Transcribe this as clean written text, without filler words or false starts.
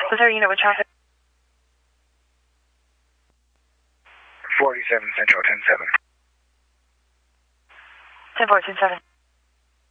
Was there a unit with traffic? 47 Central 10-7. 10-4, 10-7.